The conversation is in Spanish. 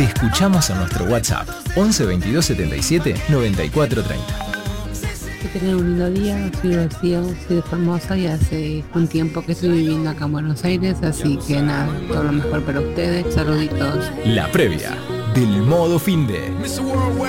Te escuchamos en nuestro WhatsApp 11 22 77 94 30. Que tengan un lindo día. Soy Rocío, soy de Formosa y hace un tiempo que estoy viviendo acá en Buenos Aires, así que nada, todo lo mejor para ustedes. Saluditos. La previa del modo finde.